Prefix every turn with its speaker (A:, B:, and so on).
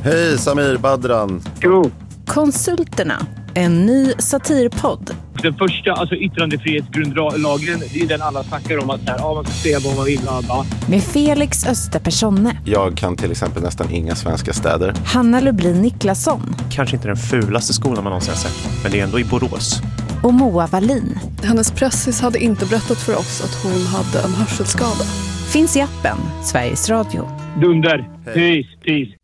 A: Hej Samir Badran.
B: Jo.
C: Konsulterna, en ny satirpodd.
B: Den första, alltså yttrandefrihetsgrundlagen, det är den alla snackar om att man ska säga vad man vill.
C: Med Felix Österpersonne.
A: Jag kan till exempel nästan inga svenska städer.
C: Hanna Lublin Niklasson.
D: Kanske inte den fulaste skolan man någonsin har sett, men det är ändå i Borås.
C: Och Moa Wallin.
E: Hennes pressis hade inte berättat för oss att hon hade en hörselskada.
C: Finns i appen Sveriges Radio.
B: Dunder. Peace.